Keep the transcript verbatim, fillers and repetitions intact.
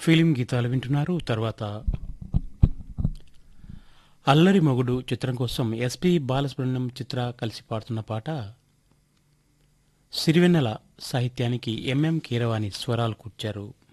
Film గీతాలు వింటున్నారు. తర్వాత అల్లరి మొగుడు చిత్రం కోసం ఎస్పి బాలసుబ్రహ్మణ్యం చిత్ర కలిసి పాడుతున్న పాట సిరివెన్నెల సాహిత్యానికి ఎంఎం కీరవాణి స్వరాలు కూర్చారు.